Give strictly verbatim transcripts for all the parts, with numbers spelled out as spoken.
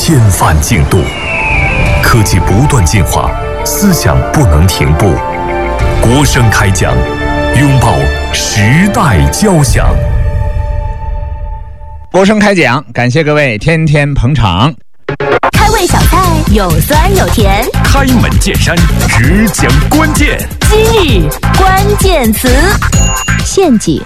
千帆竞渡，科技不断进化，思想不能停步。国声开讲，拥抱时代交响。 国声开讲，感谢各位天天捧场。 开胃小菜有酸有甜， 开门见山，只讲关键。 今日关键词：陷阱。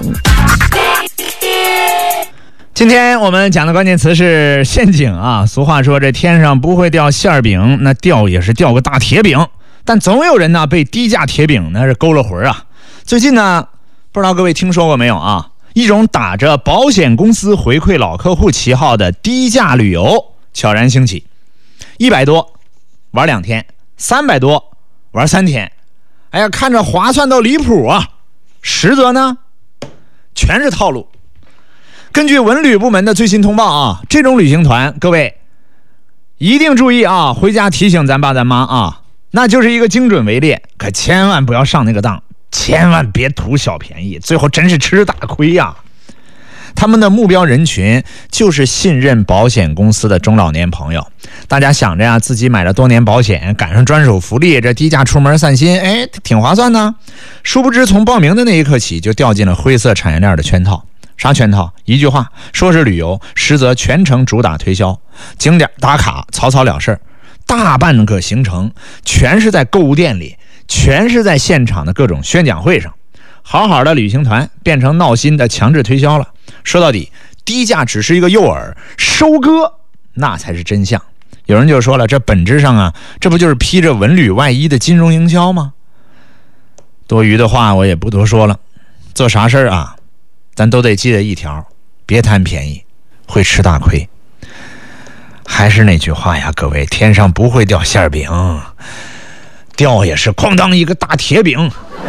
今天我们讲的关键词是陷阱啊。俗话说，这天上不会掉馅饼，那掉也是掉个大铁饼。但总有人呢被低价铁饼呢是勾了魂啊。最近呢，不知道各位听说过没有啊？一种打着保险公司回馈老客户旗号的低价旅游悄然兴起。一百多玩两天，三百多玩三天，哎呀，看着划算到离谱啊！实则呢，全是套路。根据文旅部门的最新通报啊，这种旅行团，各位一定注意啊，回家提醒咱爸咱妈啊，那就是一个精准围猎，可千万不要上那个当，千万别图小便宜，最后真是吃大亏呀、啊。他们的目标人群就是信任保险公司的中老年朋友，大家想着呀，自己买了多年保险，赶上专属福利，这低价出门散心，哎，挺划算呢。殊不知从报名的那一刻起，就掉进了灰色产业链的圈套。啥圈套？一句话，说是旅游，实则全程主打推销，景点打卡，草草了事，大半个行程全是在购物店里，全是在现场的各种宣讲会上。好好的旅行团变成闹心的强制推销了。说到底，低价只是一个诱饵，收割那才是真相。有人就说了，这本质上啊，这不就是披着文旅外衣的金融营销吗？多余的话我也不多说了，做啥事儿啊，咱都得记得一条，别贪便宜，会吃大亏。还是那句话呀，各位，天上不会掉馅饼，掉也是哐当一个大铁饼。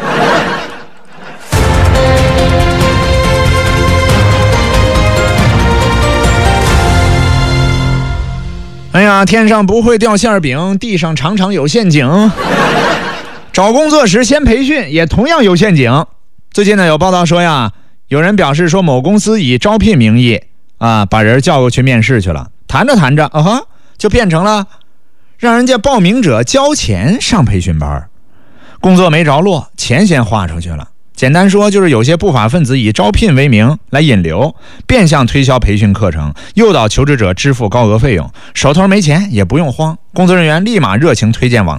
哎呀，天上不会掉馅饼，地上常常有陷阱。找工作时先培训，也同样有陷阱。最近呢，有报道说呀，有人表示说某公司以招聘名义啊，把人叫过去面试去了，谈着谈着啊哈，就变成了让人家报名者交钱上培训班，工作没着落，钱先花出去了。简单说就是有些不法分子以招聘为名来引流，变相推销培训课程，诱导求职者支付高额费用，手头没钱也不用慌，工作人员立马热情推荐网